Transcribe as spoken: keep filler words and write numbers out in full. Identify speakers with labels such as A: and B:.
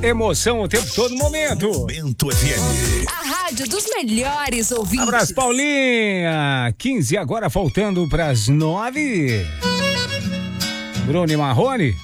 A: Emoção o tempo todo, momento.
B: Bento F M.
C: A rádio dos melhores ouvintes.
A: Abraço, Paulinha. quinze agora, faltando para as nove. Bruno e Marrone.